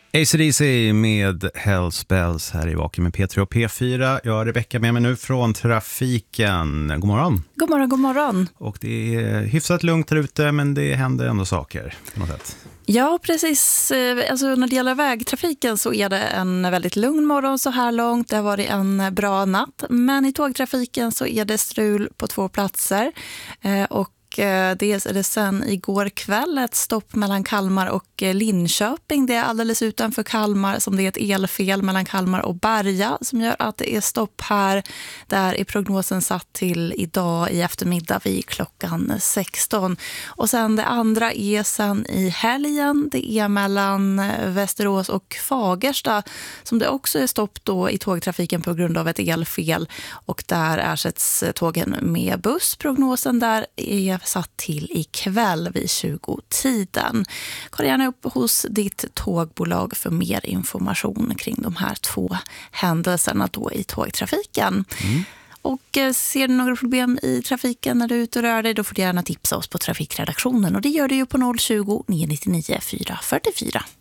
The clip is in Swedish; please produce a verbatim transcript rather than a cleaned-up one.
A C D C med Hells Bells här i Vaken med P tre och P fyra. Jag har Rebecka med mig nu från trafiken. God morgon. God morgon, god morgon. Och det är hyfsat lugnt där ute, men det händer ändå saker på något sätt. Ja, precis. Alltså, när det gäller vägtrafiken så är det en väldigt lugn morgon så här långt. Det har varit en bra natt. Men i tågtrafiken så är det strul på två platser. Eh, och dels är det sen igår kväll ett stopp mellan Kalmar och Linköping. Det är alldeles utanför Kalmar som det är ett elfel mellan Kalmar och Berga som gör att det är stopp här. Där är prognosen satt till idag i eftermiddag vid klockan sexton. Och sen det andra är sen i helgen. Det är mellan Västerås och Fagersta som det också är stopp då i tågtrafiken på grund av ett elfel. Och där ersätts tågen med buss. Prognosen där är satt till ikväll vid tjugo-tiden. Kolla gärna upp hos ditt tågbolag för mer information kring de här två händelserna då i tågtrafiken. Mm. Och ser du några problem i trafiken när du är ute och rör dig, då får du gärna tipsa oss på trafikredaktionen. Och det gör du ju på noll tjugo, nio nio nio, fyra fyra fyra.